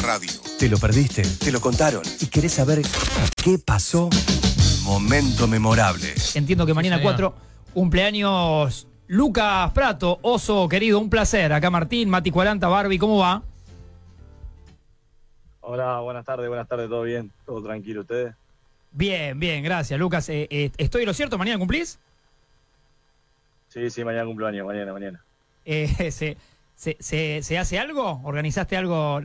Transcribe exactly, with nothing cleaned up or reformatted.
radio. ¿Te lo perdiste? ¿Te lo contaron? ¿Y querés saber qué pasó? Momento memorable. Entiendo que mañana Sí, cuatro, cumpleaños Lucas Prato, oso querido, un placer. Acá Martín, Mati Cuaranta, Barbie, ¿cómo va? Hola, buenas tardes, buenas tardes, ¿todo bien? ¿Todo tranquilo ustedes? Bien, bien, gracias, Lucas. Eh, eh, ¿Estoy lo cierto? ¿Mañana cumplís? Sí, sí, mañana cumpleaños, mañana, mañana. Eh, ¿se, se, se, ¿Se hace algo? ¿Organizaste algo